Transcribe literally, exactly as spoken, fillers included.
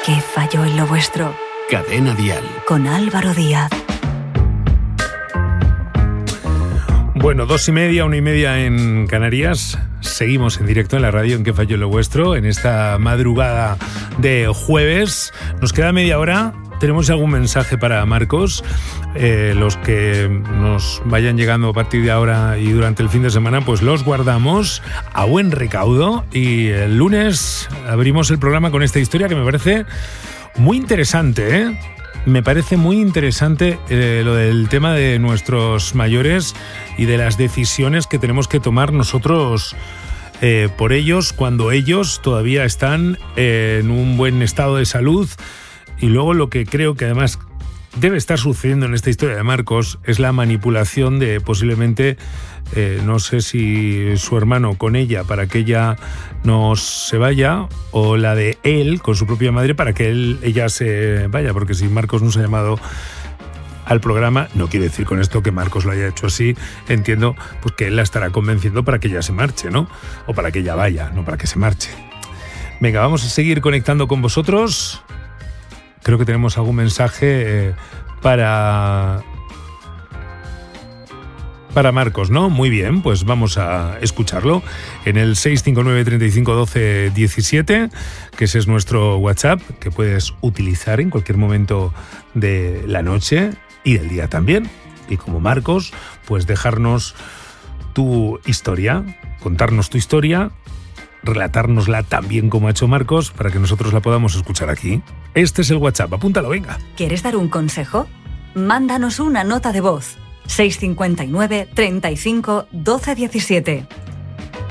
¿Qué falló en lo vuestro? Cadena Dial. Con Álvaro Díaz. Bueno, dos y media, una y media en Canarias. Seguimos en directo en la radio en ¿Qué falló en lo vuestro? En esta madrugada de jueves. Nos queda media hora. ¿Tenemos algún mensaje para Marcos? Eh, los que nos vayan llegando a partir de ahora y durante el fin de semana, pues los guardamos a buen recaudo. Y el lunes abrimos el programa con esta historia que me parece muy interesante, ¿eh? Me parece muy interesante eh, lo del tema de nuestros mayores y de las decisiones que tenemos que tomar nosotros eh, por ellos cuando ellos todavía están eh, en un buen estado de salud. Y luego lo que creo que además debe estar sucediendo en esta historia de Marcos es la manipulación de posiblemente, eh, no sé si su hermano con ella para que ella no se vaya, o la de él con su propia madre para que él, ella se vaya, porque si Marcos no se ha llamado al programa, no quiere decir con esto que Marcos lo haya hecho así, entiendo pues que él la estará convenciendo para que ella se marche, ¿no? O para que ella vaya, no para que se marche. Venga, vamos a seguir conectando con vosotros. Creo que tenemos algún mensaje eh, para, para Marcos, ¿no? Muy bien, pues vamos a escucharlo en el seis cinco nueve, treinta y cinco, doce, diecisiete, que ese es nuestro WhatsApp, que puedes utilizar en cualquier momento de la noche y del día también. Y como Marcos, pues dejarnos tu historia, contarnos tu historia, relatárnosla tan bien como ha hecho Marcos para que nosotros la podamos escuchar aquí. Este es el WhatsApp, apúntalo, venga. ¿Quieres dar un consejo? Mándanos una nota de voz. seis cinco nueve, treinta y cinco, doce, diecisiete.